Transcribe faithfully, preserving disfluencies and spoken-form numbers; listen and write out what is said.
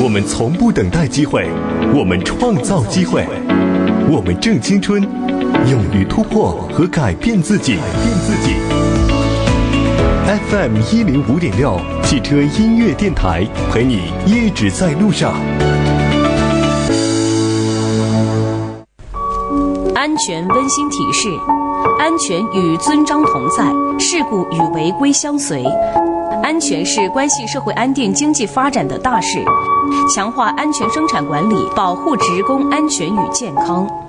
我们从不等待机会，我们创造机会，我们正青春，勇于突破和改变自己。改变自己。F M 一零五点六汽车音乐电台，陪你一直在路上。 安全温馨提示：安全与遵章同在，事故与违规相随。安全是关系社会安定经济发展的大事，强化安全生产管理，保护职工安全与健康。